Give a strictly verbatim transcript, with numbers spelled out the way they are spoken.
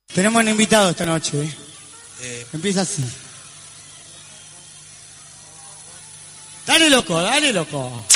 Tenemos un invitado esta noche. ¿eh? Eh, Empieza así. Dale loco, dale loco.